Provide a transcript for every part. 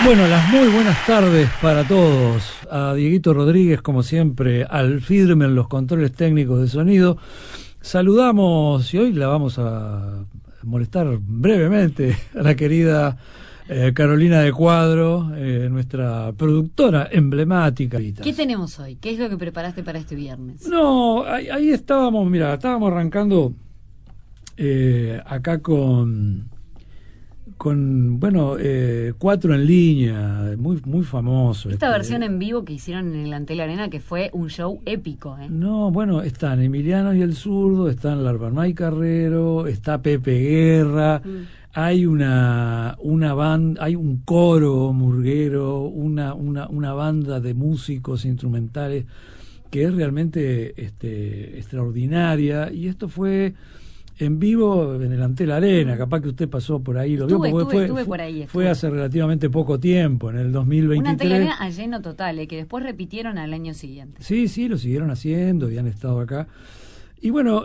Bueno, las muy buenas tardes para todos. A Dieguito Rodríguez, como siempre, al firme en los controles técnicos de sonido. Saludamos, y hoy la vamos a molestar brevemente, a la querida Carolina de Cuadro, nuestra productora emblemática. ¿Qué tenemos hoy? ¿Qué es lo que preparaste para este viernes? No, ahí estábamos, mira, estábamos arrancando acá con bueno, 4 en línea, muy famoso. Esta versión en vivo que hicieron en el Antel Arena, que fue un show épico, ¿eh? No, bueno, están Emiliano y el Zurdo, están Larbarmay Carrero, está Pepe Guerra, hay una banda, hay un coro murguero, una banda de músicos instrumentales que es realmente extraordinaria, y esto fue en vivo en el Antel Arena. Capaz que usted pasó por ahí, lo vio, porque estuve por ahí. Fue hace relativamente poco tiempo, en el 2023. Un Antel Arena a lleno total, que después repitieron al año siguiente. Sí, lo siguieron haciendo y han estado acá. Y bueno,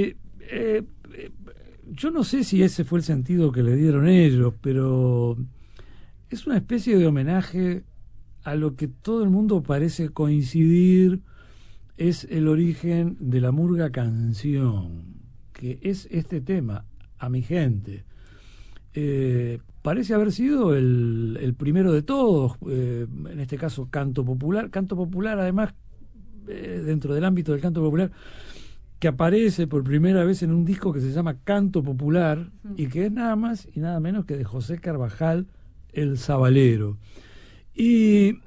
yo no sé si ese fue el sentido que le dieron ellos, pero es una especie de homenaje a lo que todo el mundo parece coincidir, es el origen de la murga canción, que es este tema, A mi gente. Parece haber sido el primero de todos, en este caso canto popular además, dentro del ámbito del canto popular, que aparece por primera vez en un disco que se llama Canto Popular, y que es nada más y nada menos que de José Carvajal, el Sabalero. Y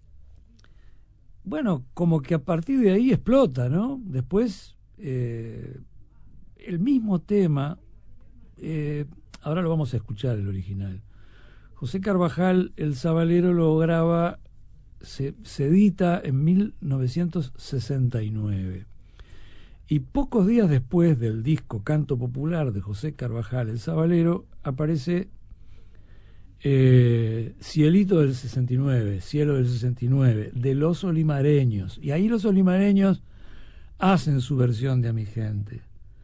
bueno, como que a partir de ahí explota, ¿no? Después el mismo tema, ahora lo vamos a escuchar, el original. José Carvajal, el Sabalero, lo graba, se edita en 1969. Y pocos días después del disco Canto Popular de José Carvajal, el Sabalero, aparece Cielito del 69, Cielo del 69, de Los Olimareños. Y ahí Los Olimareños hacen su versión de A mi gente,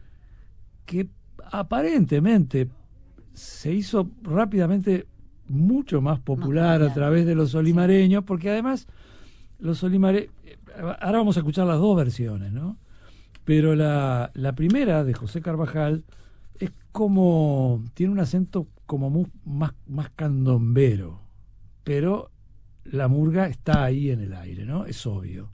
que aparentemente se hizo rápidamente mucho más popular a través de Los Olimareños, porque además los olimareños, ahora vamos a escuchar las dos versiones, ¿no? Pero la primera de José Carvajal es como, tiene un acento como más candombero, pero la murga está ahí en el aire, ¿no? Es obvio.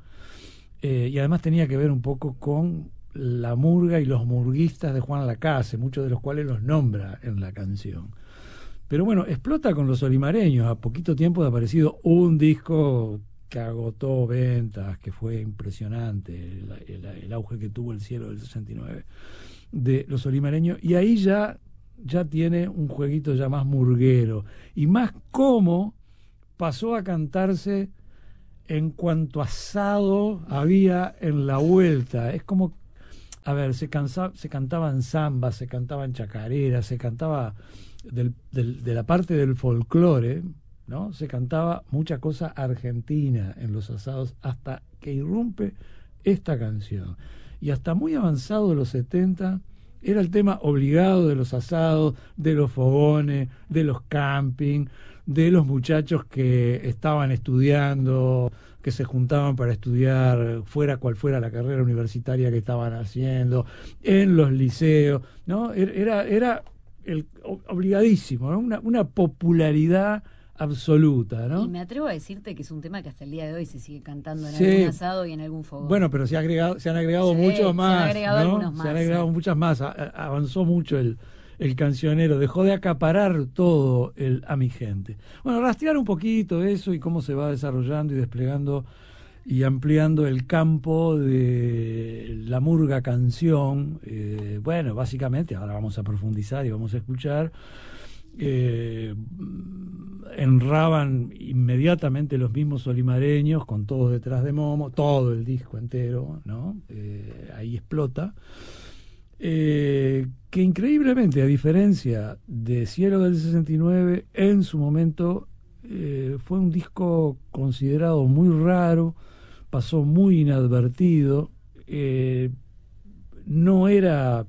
Y además tenía que ver un poco con la murga y los murguistas de Juan Lacase, muchos de los cuales los nombra en la canción. Pero bueno, explota con Los Olimareños, a poquito tiempo de aparecido un disco que agotó ventas, que fue impresionante, el auge que tuvo el Cielo del 69 de Los Olimareños, y ahí ya tiene un jueguito ya más murguero, y más como pasó a cantarse en cuanto asado había en la vuelta. Es como, a ver, se cantaban zambas, se cantaban chacareras, se cantaba de la parte del folclore, ¿no? Se cantaba mucha cosa argentina en los asados, hasta que irrumpe esta canción. Y hasta muy avanzado de los 70 era el tema obligado de los asados, de los fogones, de los camping, de los muchachos que estaban estudiando, que se juntaban para estudiar, fuera cual fuera la carrera universitaria que estaban haciendo, en los liceos, ¿no? Era el obligadísimo, ¿no? Una popularidad absoluta, ¿no? Y me atrevo a decirte que es un tema que hasta el día de hoy se sigue cantando en algún asado y en algún fogón. Bueno, pero se han agregado muchos más, se han agregado, ¿no? Algunos más, se han agregado muchas más. Avanzó mucho el cancionero, dejó de acaparar todo el A mi gente. Bueno, rastrear un poquito eso y cómo se va desarrollando y desplegando y ampliando el campo de la murga canción. Bueno, básicamente, ahora vamos a profundizar y vamos a escuchar. Enraban inmediatamente los mismos olimareños, con Todos detrás de Momo, todo el disco entero, ¿no? Ahí explota. Que increíblemente, a diferencia de Cielo del 69, en su momento fue un disco considerado muy raro, pasó muy inadvertido, no era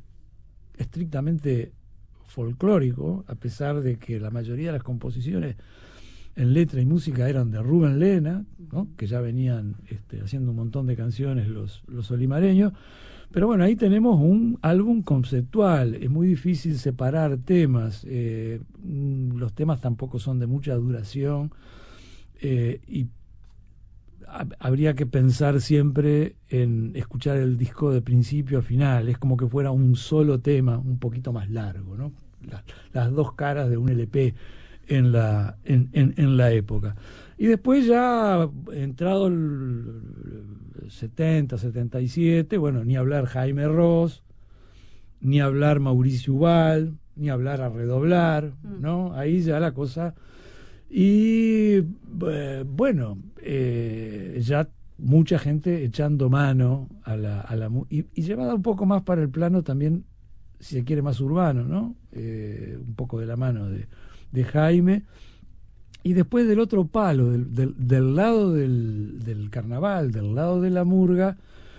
estrictamente folclórico, a pesar de que la mayoría de las composiciones en letra y música eran de Rubén Lena, ¿no? Que ya venían haciendo un montón de canciones los olimareños. Pero bueno, ahí tenemos un álbum conceptual, es muy difícil separar temas, los temas tampoco son de mucha duración, y habría que pensar siempre en escuchar el disco de principio a final, es como que fuera un solo tema un poquito más largo, ¿no? Las dos caras de un LP en la época. Y después ya, entrado el 70, 77, bueno, ni hablar Jaime Ross, ni hablar Mauricio Ubal, ni hablar A Redoblar, ¿no? Ahí ya la cosa... Y bueno, ya mucha gente echando mano a la y llevada un poco más para el plano también, si se quiere, más urbano, ¿no? Un poco de la mano de Jaime. Y después del otro palo, del lado del carnaval, del lado de la murga,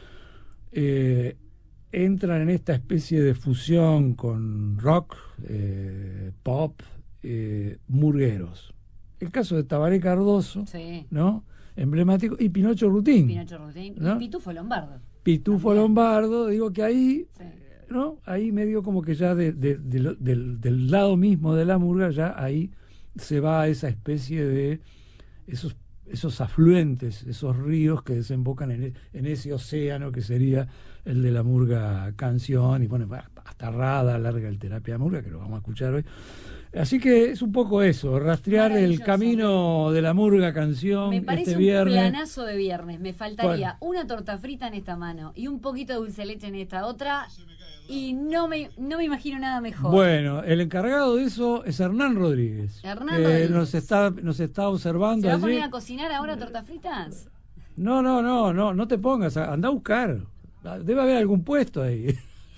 entran en esta especie de fusión con rock, pop, murgueros. El caso de Tabaré Cardoso, sí, ¿no? Emblemático, y Pinocho Rutín. Pinocho Rutín, ¿no? Y Pitufo Lombardo. Pitufo también. Lombardo, digo que ahí, sí, ¿no? Ahí medio como que ya del lado mismo de la murga, ya ahí se va a esa especie de esos afluentes, esos ríos que desembocan en ese océano que sería el de la murga canción, y bueno, hasta Rada larga el Terapia Murga, que lo vamos a escuchar hoy. Así que es un poco eso, rastrear el camino de la murga canción. Me parece este viernes. Un planazo de viernes. Me faltaría una torta frita en esta mano y un poquito de dulce de leche en esta otra, y no me imagino nada mejor. Bueno, el encargado de eso es Hernán Rodríguez. Hernán Rodríguez. Nos está observando. ¿Se va a allí. poner a cocinar ahora tortas fritas? No te pongas, anda a buscar. Debe haber algún puesto ahí.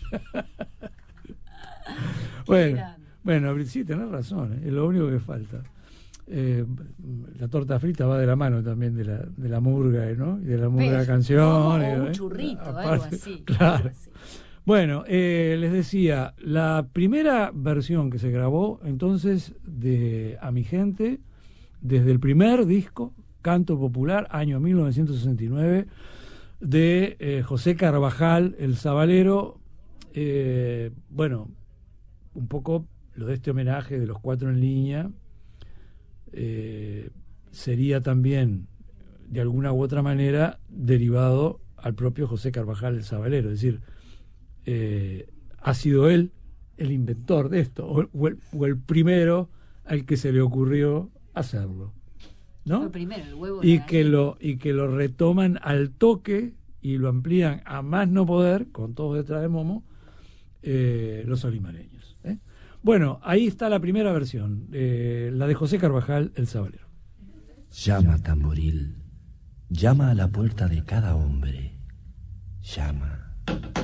Bueno, sí, tenés razón, es lo único que falta. La torta frita va de la mano también de la murga, ¿no? Y de la murga canción. O un churrito, algo así. Claro. Algo así. Bueno, les decía, la primera versión que se grabó entonces de A Mi Gente, desde el primer disco, Canto Popular, año 1969, de José Carvajal, el Sabalero. Bueno, un poco lo de este homenaje de los Cuatro en Línea sería también, de alguna u otra manera, derivado al propio José Carvajal, el Sabalero, es decir, ha sido él el inventor de esto, o el primero al que se le ocurrió hacerlo, ¿no? Fue primero, el huevo y que lo retoman al toque y lo amplían a más no poder, con todos detrás de Momo, los olimareños. Bueno, ahí está la primera versión, la de José Carvajal, el Sabalero. Llama, tamboril, llama a la puerta de cada hombre, llama.